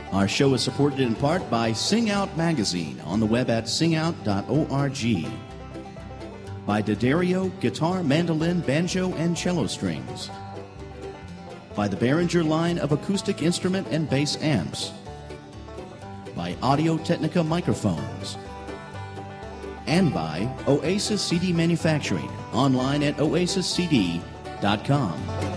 Our show is supported in part by Sing Out Magazine on the web at singout.org. By D'Addario Guitar, Mandolin, Banjo, and Cello Strings. By the Behringer line of acoustic instrument and bass amps. By Audio-Technica microphones. And by Oasis CD Manufacturing, online at oasiscd.com.